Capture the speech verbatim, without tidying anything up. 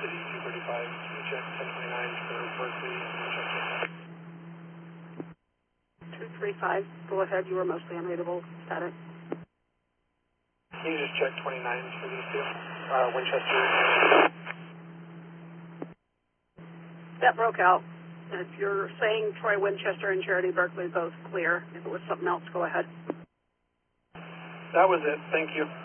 City two thirty-five, can you check ten twenty-nine for Berkeley and Winchester? two three five, go ahead, you are mostly unreadable, static. Can you just check twenty-nines for these two? Uh, Winchester. That broke out. If you're saying Troy Winchester and Charity Berkeley, both clear. If it was something else, go ahead. That was it. Thank you.